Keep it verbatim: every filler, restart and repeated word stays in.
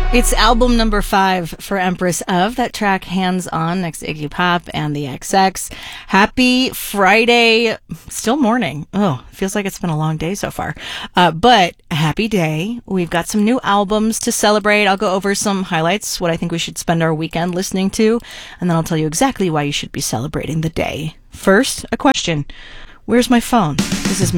It's album number five for Empress of. That track, Hands On, next to Iggy Pop and the X X. Happy Friday. Still morning. Oh, feels like it's been a long day so far. Uh, but happy day. We've got some new albums to celebrate. I'll go over some highlights, what I think we should spend our weekend listening to, and then I'll tell you exactly why you should be celebrating the day. First, a question. Where's my phone? This is